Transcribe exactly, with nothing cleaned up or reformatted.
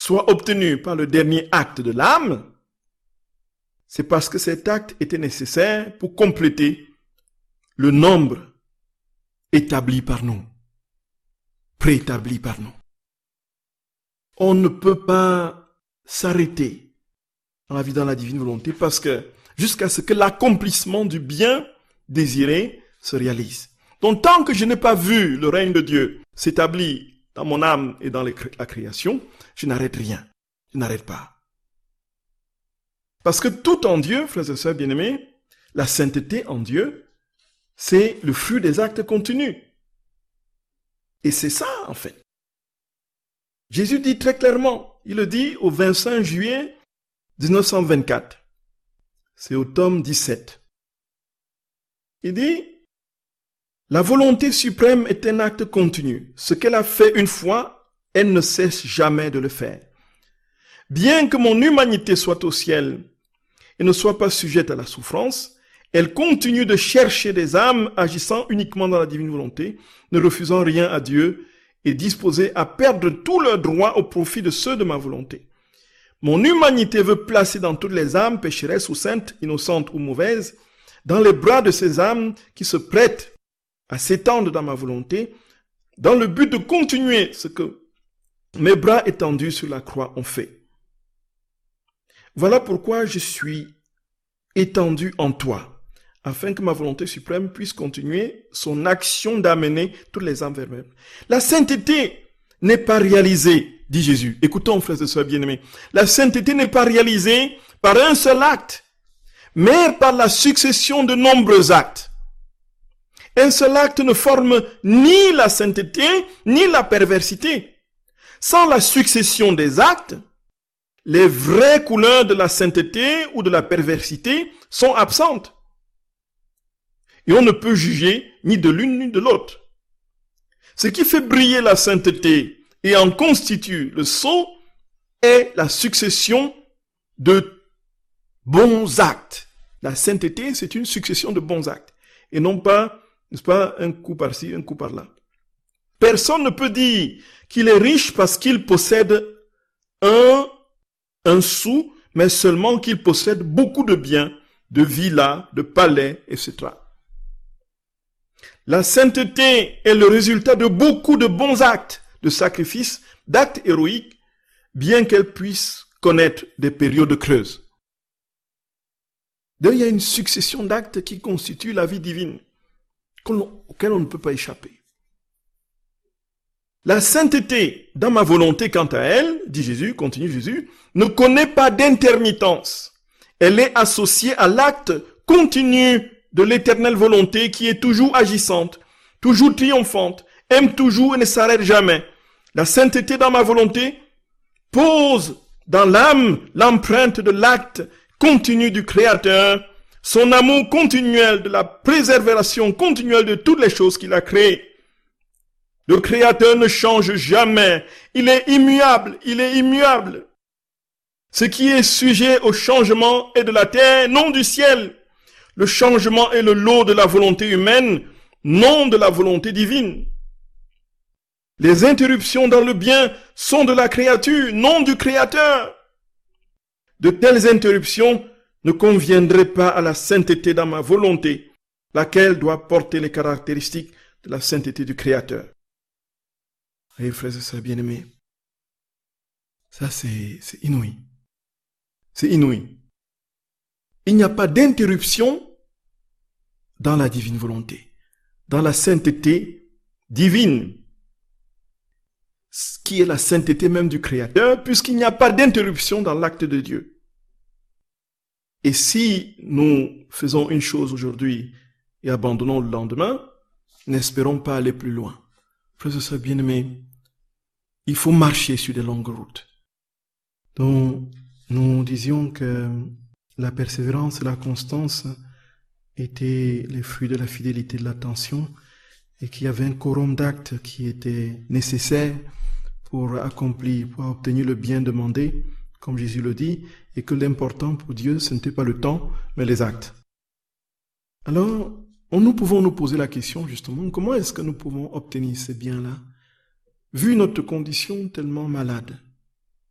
soit obtenu par le dernier acte de l'âme, c'est parce que cet acte était nécessaire pour compléter le nombre établi par nous, préétabli par nous. On ne peut pas s'arrêter dans la vie dans la divine volonté parce que jusqu'à ce que l'accomplissement du bien désiré se réalise. Donc tant que je n'ai pas vu le règne de Dieu s'établir dans mon âme et dans la création, je n'arrête rien. Je n'arrête pas. Parce que tout en Dieu, frères et sœurs bien-aimés, la sainteté en Dieu, c'est le fruit des actes continus. Et c'est ça, en fait. Jésus dit très clairement, il le dit au vingt-cinq juillet mille neuf cent vingt-quatre. C'est au tome dix-sept. Il dit, la volonté suprême est un acte continu. Ce qu'elle a fait une fois, elle ne cesse jamais de le faire. Bien que mon humanité soit au ciel et ne soit pas sujette à la souffrance, elle continue de chercher des âmes agissant uniquement dans la divine volonté, ne refusant rien à Dieu et disposée à perdre tous leurs droits au profit de ceux de ma volonté. Mon humanité veut placer dans toutes les âmes, pécheresses ou saintes, innocentes ou mauvaises, dans les bras de ces âmes qui se prêtent à s'étendre dans ma volonté, dans le but de continuer ce que mes bras étendus sur la croix ont fait. Voilà pourquoi je suis étendu en toi, afin que ma volonté suprême puisse continuer son action d'amener toutes les âmes vers moi. La sainteté n'est pas réalisée, dit Jésus. Écoutons, frères et sœurs bien-aimés. La sainteté n'est pas réalisée par un seul acte, mais par la succession de nombreux actes. Un seul acte ne forme ni la sainteté, ni la perversité. Sans la succession des actes, les vraies couleurs de la sainteté ou de la perversité sont absentes. Et on ne peut juger ni de l'une ni de l'autre. Ce qui fait briller la sainteté et en constitue le sceau est la succession de bons actes. La sainteté, c'est une succession de bons actes. Et non pas, n'est-ce pas, un coup par-ci, un coup par-là. Personne ne peut dire qu'il est riche parce qu'il possède un, un sou, mais seulement qu'il possède beaucoup de biens, de villas, de palais, et cetera. La sainteté est le résultat de beaucoup de bons actes, de sacrifices, d'actes héroïques, bien qu'elle puisse connaître des périodes creuses. Donc, il y a une succession d'actes qui constituent la vie divine, auquel on ne peut pas échapper. La sainteté, dans ma volonté quant à elle, dit Jésus, continue Jésus, ne connaît pas d'intermittence. Elle est associée à l'acte continu de l'éternelle volonté qui est toujours agissante, toujours triomphante, aime toujours et ne s'arrête jamais. La sainteté dans ma volonté pose dans l'âme l'empreinte de l'acte continu du Créateur, son amour continuel de la préservation continuelle de toutes les choses qu'il a créées. Le Créateur ne change jamais, il est immuable, il est immuable. Ce qui est sujet au changement est de la terre, non du ciel. Le changement est le lot de la volonté humaine, non de la volonté divine. Les interruptions dans le bien sont de la créature, non du Créateur. De telles interruptions ne conviendraient pas à la sainteté dans ma volonté, laquelle doit porter les caractéristiques de la sainteté du Créateur. Et frères et sœurs bien-aimés, ça c'est, c'est inouï. C'est inouï. Il n'y a pas d'interruption dans la divine volonté, dans la sainteté divine, ce qui est la sainteté même du Créateur, puisqu'il n'y a pas d'interruption dans l'acte de Dieu. Et si nous faisons une chose aujourd'hui et abandonnons le lendemain, n'espérons pas aller plus loin. Frères et sœurs bien-aimés, il faut marcher sur de longues routes. Donc, nous disions que la persévérance et la constance étaient les fruits de la fidélité et de l'attention et qu'il y avait un quorum d'actes qui était nécessaire pour accomplir, pour obtenir le bien demandé, comme Jésus le dit, et que l'important pour Dieu, ce n'était pas le temps, mais les actes. Alors, nous pouvons nous poser la question justement, comment est-ce que nous pouvons obtenir ces biens-là, vu notre condition tellement malade?